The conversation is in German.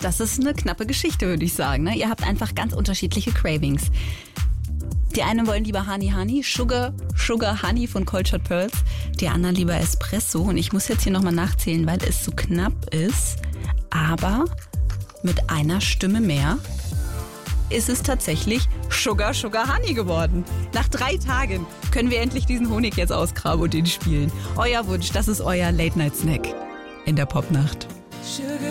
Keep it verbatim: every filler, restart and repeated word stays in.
das ist eine knappe Geschichte, würde ich sagen. Ne? Ihr habt einfach ganz unterschiedliche Cravings. Die einen wollen lieber Honey Honey, Sugar, Sugar Honey von Cold Shot Pearls. Die anderen lieber Espresso. Und ich muss jetzt hier nochmal nachzählen, weil es so knapp ist. Aber mit einer Stimme mehr ist es tatsächlich Sugar, Sugar Honey geworden. Nach drei Tagen können wir endlich diesen Honig jetzt ausgraben und ihn spielen. Euer Wunsch, das ist euer Late-Night-Snack in der Popnacht. Sugar.